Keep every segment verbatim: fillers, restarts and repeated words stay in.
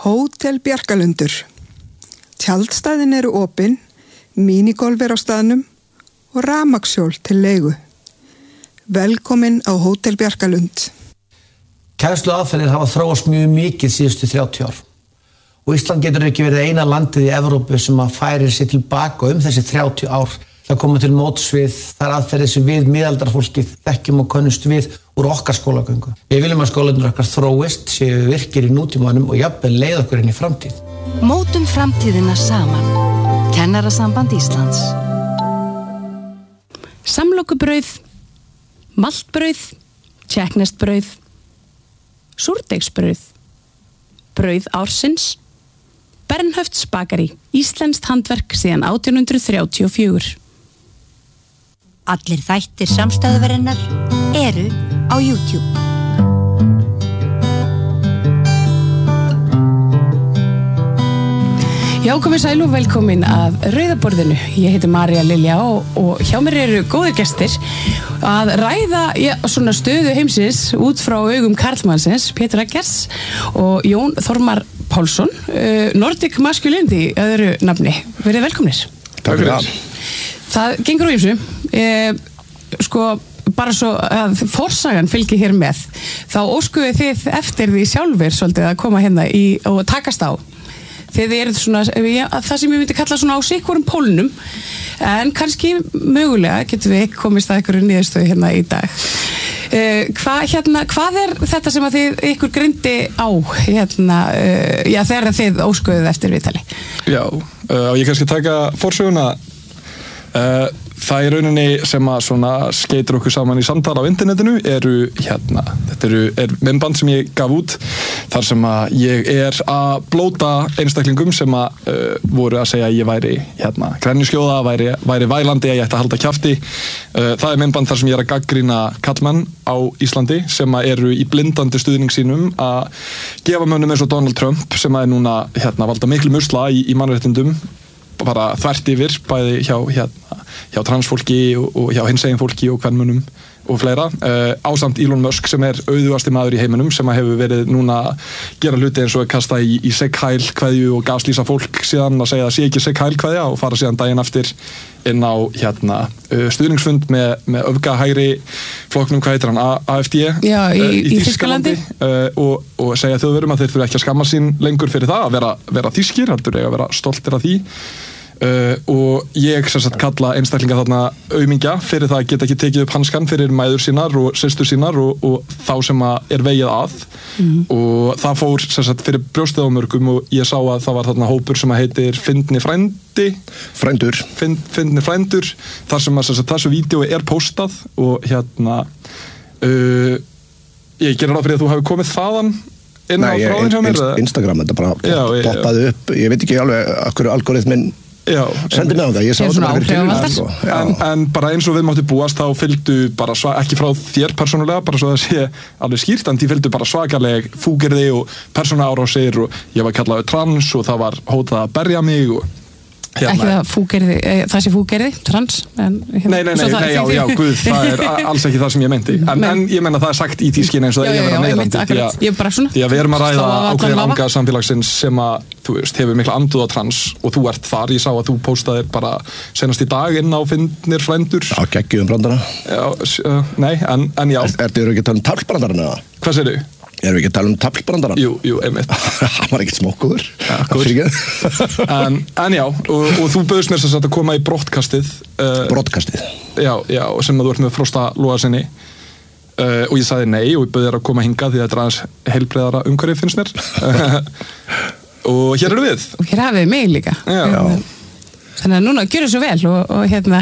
Hótel Bjarkalundur. Tjaldstæðin eru opin, mínigolf er á staðnum og rafmagnshjól til leigu. Velkomin á Hótel Bjarkalund. Kennsluaðferðir hafa þróast mjög mikið síðustu þrjátíu ár. Og Ísland getur ekki verið eina landið í Evrópu sem að færir sér tilbaka um þessi þrjátíu ár. Það koma til móts við þær aðferðir sem við miðaldarfólkið þekkjum og könnumst við úr okkar skólagöngu. Við viljum að skólarnir okkar þróist, séu virkir í nútímanum og jafnvel leið okkur inn í framtíð. Mótum framtíðina saman. Kennarasamband Íslands. Samlokubrauð, maltbrauð, tékkneskt-brauð, súrdeigsbrauð, brauð ársins, Bernhöfts bakari, íslenskt handverk síðan átján hundrað þrjátíu og fjögur. Allir þættir samstæðuverinnar eru á YouTube. Já, komið sæl og velkomin að Rauðaborðinu. Ég heiti María Lilja og, og hjá mér eru góðir gestir að ræða ja, svona stöðu heimsins út frá augum karlmannsins, Pétur Eggers og Jón Þormar Pálsson, uh, Nordic Masculinity öðru nafni. Verið velkomnir. Takk fyrir það. Það gengur á ýmsu. Eh, sko, bara svo að forsagan fylgir hér með, þá óskuðu þið eftir því sjálfur svolítið að koma hérna í, og takast á. Þið eru svona, ja, það sem ég myndi kalla svona á sikvorum pólnum, en kannski mögulega getum við ekki komist að einhverju niðurstöðu hérna í dag. Uh, hvað, hérna, hvað er þetta sem að þið ykkur grindi á hérna, uh, já, þegar þið óskuðuð eftir viðtali? Já, uh, og ég kannski taka forsöguna. Uh, það í rauninni sem að svona skeytir okkur saman í samtala á internetinu eru hérna, þetta eru er myndband sem ég gaf út þar sem að ég er að blóta einstaklingum sem að uh, voru að segja að ég væri hérna grenjuskjóða, væri, væri vælandi, að ég ætti að halda kjafti. Uh, það er myndband þar sem ég er að gagnrýna karlmenn á Íslandi sem að eru í blindandi stuðning sínum að gefa mönnum eins og Donald Trump sem að er núna hérna valda miklu musla í, í mannréttindum, bara þvert yfir, bæði hjá, hérna, hjá transfólki og, og hjá hinsegin fólki og kvenmönnum og fleira. Uh, ásamt Elon Musk sem er auðugasti maður í heiminum sem að hefur verið núna að gera hluti eins og að kasta í, í Segheil kveðju og gaslýsa fólk síðan að segja að sé ekki Segheil kveðja og fara síðan daginn eftir inn á hérna, uh, stuðningsfund með, með öfgahægri flokknum, hvað heitir hann, A F D Já, í, uh, í, í Þýskalandi uh, og, og segja þjóðverðum að þeir þurfa ekki að skamma sín lengur fyrir það að vera, vera þýskir, heldur eiga að vera stoltir af því. Uh, og ég sem sagt kalla einstaklinga þarna aumingja fyrir það að geta ekki tekið upp hanskan fyrir mæður sínar og systur sínar og, og þá sem að er vegið að mm. og það fór sem sagt fyrir brjóstið á mörgum og ég sá að það var þarna hópur sem að heitir Fyndni frændi frændur Fynd, Fyndni frændur þar sem að sem sagt, þessu vídeo er postað og hérna uh, ég gerir ráð fyrir að þú hefur komið þaðan inn á þráðin hjá mér. Nei, Instagram, þetta bara poppaði upp, ég veit ekki alveg akkur algoritminn sendi mig á það, ég sá þetta bara fyrir tilvíð en, en bara eins og við máttu búast þá fylgdu bara svak, ekki frá þér persónulega, bara svo það sé alveg skýrt, en því fylgdu bara svakaleg fúgerði og persónuárásir og ég var kallaður trans og það var hótað að berja mig og hérna. Ekki það fúgerði, það sé fúgerði, trans en, hérna, Nei, nei, nei, nei já, já, guð, það er alls ekki það sem ég meinti en, en ég menna það er sagt í því skyni eins og það er að vera neyðrandi því að, því að við erum að ræða ákveðin anga samfélagsins sem að, þú veist, hefur mikla anduð á trans og þú ert þar, ég sá að þú postaðir bara senast í dag inn á Fyndnir frændur. Já, geggjum brandara. Já, uh, nei, en, en já. Er, er þið ekki að tala um taflbrandarana? Hvað segir þú? Erum við ekki að tala um taflbrandarann? Jú, jú, einmitt. Hann var ekkert smokkuður. Ja, en, en já, og, og þú bauðst mér sem sagt að koma í brottkastið. Uh, brottkastið? Já, já, sem að þú ert með Frosta Logasinni. Uh, og ég sagði nei og ég bauði þér að koma hingað því að þetta er aðeins heilbreiðara umhverfið finnst mér. Og hér eru við. Og hér hafið mig líka. Já, já. Þannig að núna gjörðu svo vel og, og hérna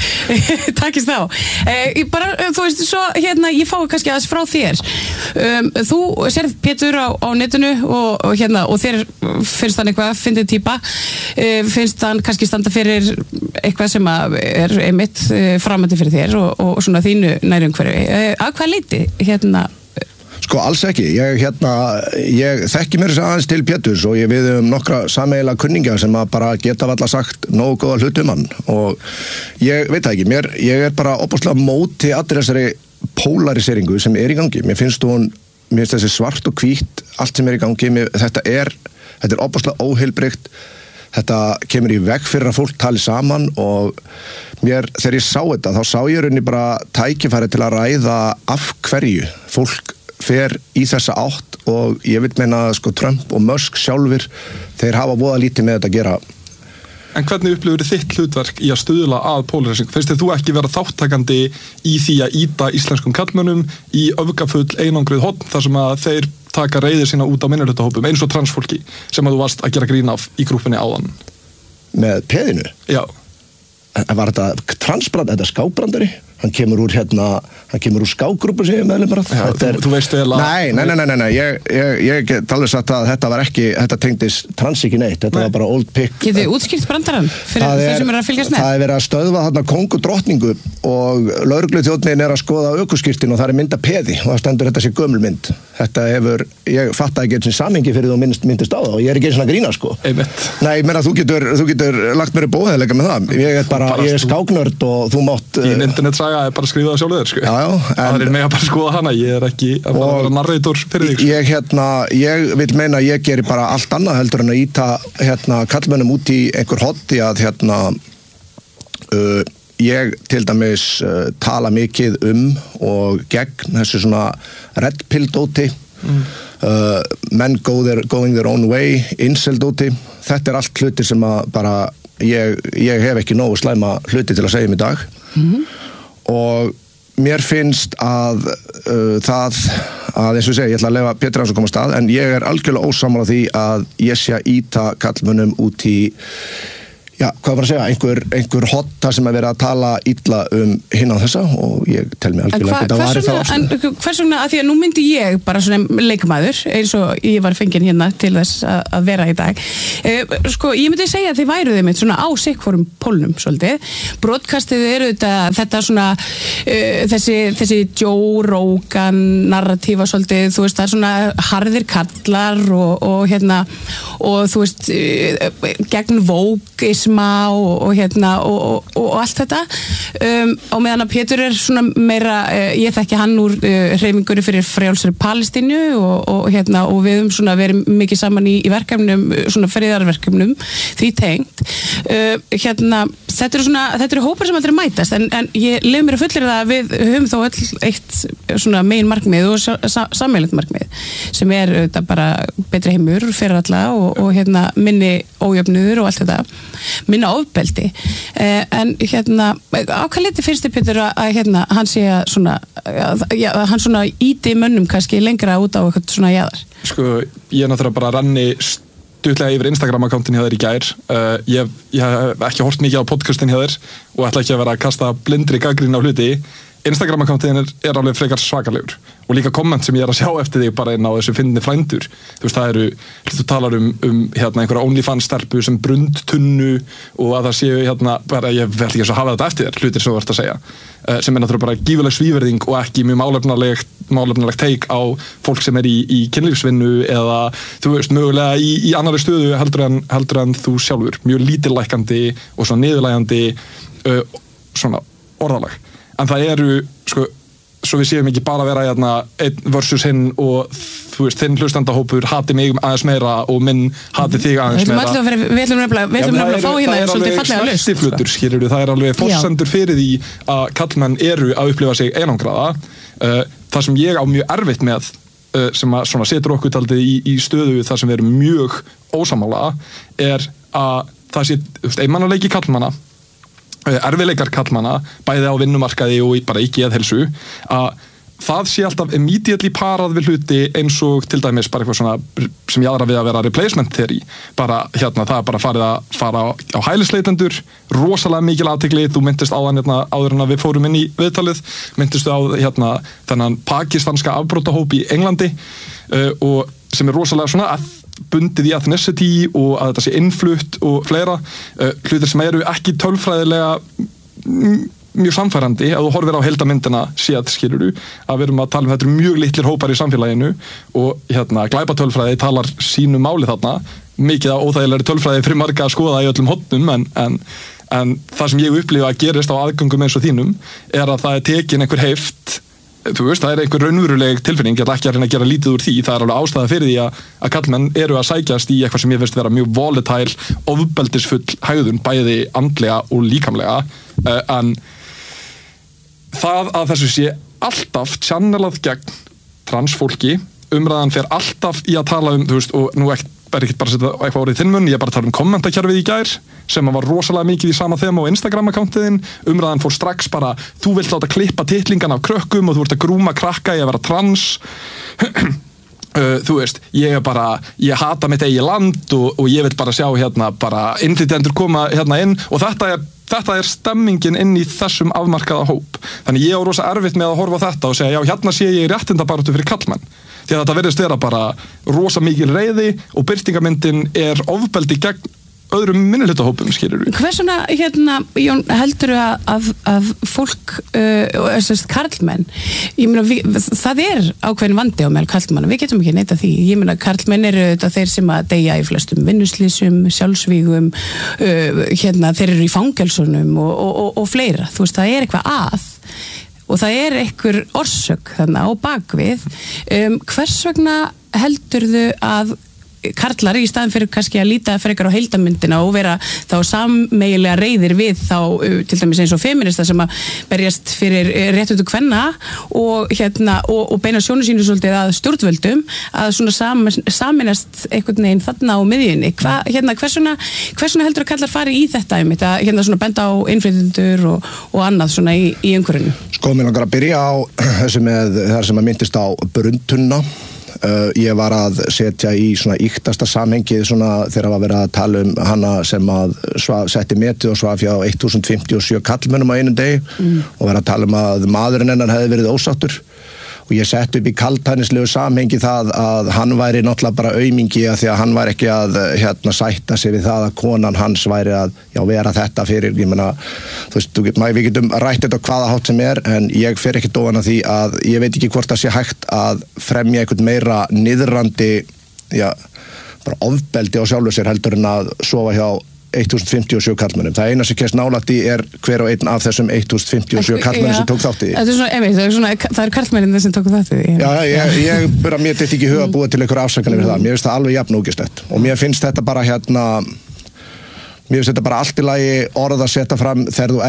takist þá. Eh, bara, þú veist, svo hérna, ég fái kannski aðeins frá þér. Um, þú sérð Pétur á, á netinu og, og hérna, og þér finnst hann eitthvað, fyndið típa, eh, finnst hann kannski standa fyrir eitthvað sem að er einmitt eh, framandi fyrir þér og, og svona þínu nærumhverfi. Eh, að hvað leyti hérna? Sko alls ekki, ég, hérna, ég þekki mér aðeins til Péturs og ég við um nokkra sameiginlega kunningja sem að bara geta valla sagt nógu góða hluti um hann og ég veit það ekki, mér, ég er bara opaslega móti allir þessari polariseringu sem er í gangi, mér finnst hún, mér finnst þessi svart og hvítt, allt sem er í gangi, mér, þetta er, þetta er opaslega óheilbrigt, þetta kemur í veg fyrir að fólk tali saman og mér, þegar ég sá þetta, þá sá ég rauninni bara tækifæri til að ræða af hverju fólk fer í þessa átt og ég vil meina sko Trump og Musk sjálfur, þeir hafa voða lítið með þetta að gera. En hvernig upplifir þitt hlutverk í að stuðla að polarising? Finnst þið þú ekki vera þáttakandi í því að ýta íslenskum karlmönnum í öfgafull einangrið horn þar sem að þeir taka reiðir sína út á minnihlutahópum eins og transfólki sem að þú varst að gera grín af í grúpunni áðan? Með peðinu? Já. Var þetta transbrand, þetta skábrandari? Hann kemur úr hérna, hann kemur úr skágrúpu sem ég meðlum bara. Já, þú, er, þú veist vel að... Nei, nei, nei, nei, nei, nei. Ég, ég, ég get alveg sagt að þetta var ekki, þetta tengdist trans ekki neitt, þetta nei. Var bara old pick. Getið þið útskýrt brandarann fyrir þeir sem eru að fylgjast með? Það er verið að stöðva þarna kóngu drottningu og lögregluþjónninn er að skoða ökuskírtin og það er mynda peði og það stendur þetta sé gömul mynd. Þetta hefur, ég fatt ekki eins og samingi fyrir þú minnst myndist á það og ég er ekki eins og grína sko. Einmitt. Nei, ég meina þú getur, þú getur lagt mér í bóðheðleika með það. Ég er bara, bara ég er skáknörd og þú mátt... Þín internetsaga er bara skrifað sjálfur sko. Já, já. Það er mig að bara skoða hana, ég er ekki að fara að vera narrator fyrir þig sko. Ég hérna, ég vil meina að ég gerir bara allt annað heldur en að íta hérna kallmönnum út í einhver hotti að hérna uh, ég til dæmis uh, tala mikið um og gegn þessu svona red pill dóti mm. uh, men go their, going their own way incel dóti, þetta er allt hluti sem að bara ég, ég hef ekki nógu slæma hluti til að segja um í dag mm. og mér finnst að uh, það að eins og ég segi, ég ætla að leyfa Pétur Jónsson koma af stað en ég er algjörlega ósammála því að ég sé að íta kallmönnum út í já, hvað var að segja, einhver, einhver hotta sem að vera að tala illa um hinn á þessa og ég tel mig algjörlega ekki að það var það ástæð. En hvers vegna, að því að nú myndi ég bara svona leikmaður, eins og ég var fenginn hérna til þess að, að vera í dag eh, sko, ég myndi segja að þið væruð einmitt svona á sikkvorum pólnum svolítið, broadcastið eru þetta, þetta svona uh, þessi, þessi Joe Rogan narratífa svolítið, þú veist, það er svona harðir kallar og, og hérna, og þú veist uh, gegn wokeism Og, og hérna og, og, og allt þetta um, og meðan að Pétur er svona meira uh, ég þekki hann úr uh, hreyfingunni fyrir frjálsri Palestínu og, og hérna og við höfum svona verið mikið saman í, í verkefnum, svona friðarverkefnum því tengt uh, hérna, þetta eru svona, þetta eru hópar sem aldrei mætast en, en ég lef mér að fullir það að við höfum þó öll eitt svona megin markmið og sa, sa, sammeilegt markmið sem er þetta bara betri heimur fyrir alla og, og hérna minni ójöfnuður og allt þetta minna ofbeldi eh, en hérna, á hvað liti finnst þið Pétur að, að hérna, hann sé að svona að, já, hann svona íti mönnum kannski lengra út á eitthvað svona jaðar? Sko, ég er náttúrulega bara ranni stuttlega yfir Instagram-akkántin hjá þér í gær uh, ég, ég hef ekki hort mikið á podcastin hjá þér og ætla ekki að vera að kasta blindri gagnrýni á hluti Instagram-akkántin er, er alveg frekar svakalegur og líka komment sem ég er að sjá eftir þig bara inn á þessu fyndni frændur þú veist það eru, þú talar um, um hérna einhverja OnlyFans-stelpu sem brundtunnu og að það séu hérna bara, ég verð ekki að hafa þetta eftir þér, hlutir sem þú ert að segja uh, sem er náttúrulega bara gífurleg svíverðing og ekki mjög málefnalegt, málefnalegt teik á fólk sem er í, í kynlífsvinnu eða þú veist mögulega í, í annarri stöðu heldur en, heldur en þú sjálfur mjög lítillækandi og svona niðurlægjandi uh, svona orðalag en það eru, sko, svo við séum ekki bara að vera hérna einn versus hinn og þú veist, þinn hlustandahópur hati mig aðeins meira og minn hati þig aðeins meira. Við ætlum nefnilega við ætlum nefnilega að fá hérna svolítið fallega laust. Snertiflutur, skilur við, það er alveg forsendur fyrir því að kallmenn eru að upplifa sig einangraða. Uh, það sem ég á mjög erfitt með uh, sem að svona setur okkur taldið í, í stöðu þar sem við erum mjög ósamála er að það sé, þú veist, einmanaleiki kallmanna erfiðleikar kallmanna, bæði á vinnumarkaði og bara í geðhelsu, að það sé alltaf immediately parað við hluti eins og til dæmis bara eitthvað svona sem ég aðra við að vera replacement theory, bara hérna það er bara farið að fara á hælisleitendur, rosalega mikil athygli, þú myndist á þann hérna áður en að við fórum inn í viðtalið, myndistu á hérna þennan pakistanska afbrótahóp í Englandi uh, og sem er rosalega svona að bundið í ethnicity og að þetta sé innflutt og fleira uh, hlutir sem eru ekki tölfræðilega mjög samfærandi ef þú horfir á heildamyndina séð skiluru að við erum að tala um þetta mjög litlir hópar í samfélaginu og hérna glæpatölfræði talar sínu máli þarna mikið á óþægilegri tölfræði fyrir marga að skoða í öllum hotnum en, en, en það sem ég upplifa að gerist á aðgöngum eins og þínum er að það er tekin einhver heift þú veist, það er einhver raunveruleg tilfinning, ég ætla ekki að reyna að gera lítið úr því, það er alveg ástæða fyrir því að, að kallmenn eru að sækjast í eitthvað sem ég finnst vera mjög volatile, ofbeldisfull hegðun, bæði andlega og líkamlega, uh, en það að þessu sé alltaf channelað gegn transfólki, umræðan fer alltaf í að tala um, þú veist, og nú ekki er ekki bara að setja eitthvað orðið í þinn munn, ég er bara að tala um kommentakerfið í gær sem var rosalega mikið í sama þema á Instagram-akkántiðin, umræðan fór strax bara, þú vilt láta klippa titlingan af krökkum og þú ert að grúma krakka í að vera trans uh, þú veist, ég er bara ég hata mitt eigi land og, og ég vil bara sjá hérna, bara innflytjendur koma hérna inn og þetta er Þetta er stemmingin inn í þessum afmarkaða hóp. Þannig ég á rosa erfitt með að horfa á þetta og segja, já, hérna sé ég réttindabaráttu fyrir kallmenn. Því að þetta virðist vera bara rosa mikil reiði og birtingamyndin er ofbeldi gegn öðrum minnihlutahópum, skilur við. Hversuna, hérna, Jón, heldur að, að, að fólk, uh, þessast karlmenn, ég meina, við, það er ákveðin vandi á meðal karlmanna, við getum ekki neita því. Ég meina, karlmenn eru þetta þeir sem að deyja í flestum vinnuslýsum, sjálfsvígum, uh, hérna, þeir eru í fangelsunum og, og, og, og fleira. Þú veist, það er eitthvað að. Og það er einhver orsök þannig á bakvið. Um, hvers vegna heldurðu að karlar í staðin fyrir kannski að líta frekar á heildamyndina og vera þá sameiginlega reiðir við þá til dæmis eins og feminista sem að berjast fyrir réttindu kvenna og, hérna, og, og beina sjónu sínu svolítið að stjórnvöldum að svona sam, saminast einhvern veginn þarna á miðjunni. Hva, hérna, hversuna, hversuna heldur að karlar fari í þetta einmitt að hérna, svona benda á innflytjendur og, og annað svona í, í umhverfinu? Sko, mér langar að byrja á þessu með það sem að myndist á bruntunna. Uh, ég var að setja í svona íktasta samhengið svona þegar var verið að tala um hana sem að svaf, setti metið og svaf hjá þúsund fimmtíu og sjö kallmönnum á einum degi mm. og var að tala um að maðurinn hennar hefði verið ósáttur og ég setti upp í kaldhæðnislegu samhengi það að hann væri náttúrulega bara aumingi að því að hann væri ekki að hérna sætta sig við það að konan hans væri að já, vera þetta fyrir, ég meina þú veist, við getum rætt þetta hvaða hátt sem er en ég fer ekki dóan að því að ég veit ekki hvort það sé hægt að fremja einhvern meira niðrandi já, bara ofbeldi á sjálfu sér heldur en að sofa hjá þúsund fimmtíu og sjö karlmönnum. Það eina sem kemst nálægt í er hver og einn af þessum þúsund fimmtíu og sjö karlmönnum sem tók þátt í því. Það er svona, emi, það er svona, það er karlmennin sem tók þátt í því. Já, ég, ég bara, mér þetta ekki í huga að búa til einhver afsakanir við það. Mér finnst það alveg jafn ógeðslegt. Og mér finnst þetta bara hérna, mér finnst þetta bara allt í lagi orð að setja fram þegar þú